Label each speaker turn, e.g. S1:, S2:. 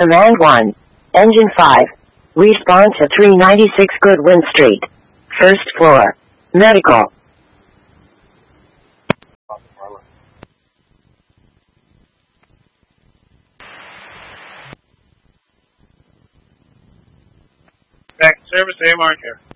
S1: Command 1. Engine 5. Respond to 396 Goodwin Street. First floor. Medical.
S2: Back to service, AMR here.